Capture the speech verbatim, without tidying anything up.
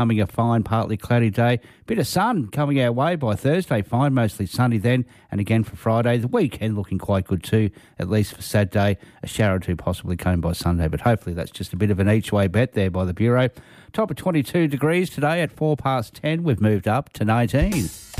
Coming a fine, partly cloudy day. Bit of sun coming our way by Thursday. Fine, mostly sunny then. And again for Friday. The weekend looking quite good too, at least for Saturday. A shower or two possibly coming by Sunday. But hopefully that's just a bit of an each-way bet there by the Bureau. Top of twenty-two degrees today at four past ten. We've moved up to nineteen.